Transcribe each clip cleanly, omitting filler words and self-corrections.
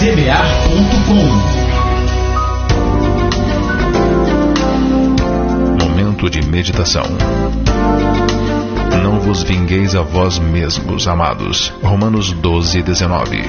Momento de meditação. Não vos vingueis a vós mesmos, amados. Romanos 12:19.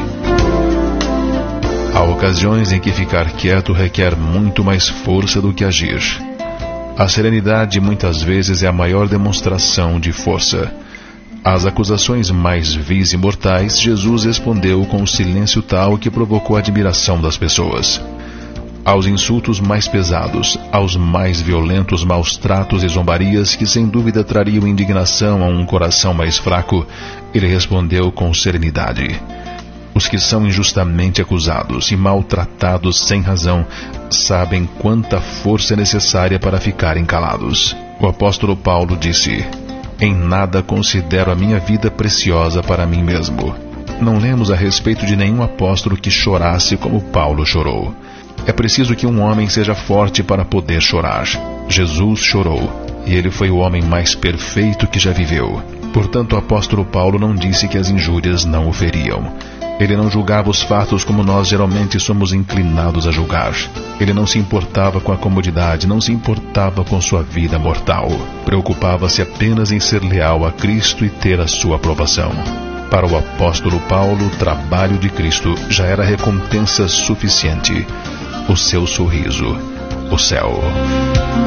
Há ocasiões em que ficar quieto requer muito mais força do que agir. A serenidade muitas vezes é a maior demonstração de força. Às acusações mais vis e mortais, Jesus respondeu com um silêncio tal que provocou a admiração das pessoas. Aos insultos mais pesados, aos mais violentos maus tratos e zombarias que sem dúvida trariam indignação a um coração mais fraco, ele respondeu com serenidade. Os que são injustamente acusados e maltratados sem razão sabem quanta força é necessária para ficarem calados. O apóstolo Paulo disse: em nada considero a minha vida preciosa para mim mesmo. Não lemos a respeito de nenhum apóstolo que chorasse como Paulo chorou. É preciso que um homem seja forte para poder chorar. Jesus chorou, e ele foi o homem mais perfeito que já viveu. Portanto, o apóstolo Paulo não disse que as injúrias não o feriam. Ele não julgava os fatos como nós geralmente somos inclinados a julgar. Ele não se importava com a comodidade, não se importava com sua vida mortal. Preocupava-se apenas em ser leal a Cristo e ter a sua aprovação. Para o apóstolo Paulo, o trabalho de Cristo já era recompensa suficiente. O seu sorriso, o céu.